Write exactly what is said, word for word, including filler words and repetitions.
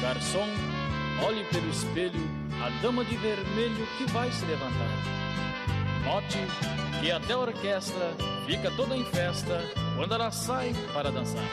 Garçom, olhe pelo espelho a dama de vermelho que vai se levantar. Note que até a orquestra fica toda em festa quando ela sai para dançar.